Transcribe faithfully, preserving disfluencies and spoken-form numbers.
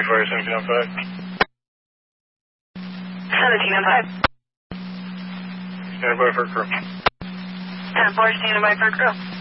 twenty-four, seventeen oh five. seventeen oh five. Stand by for crew. ten four, standing by for crew.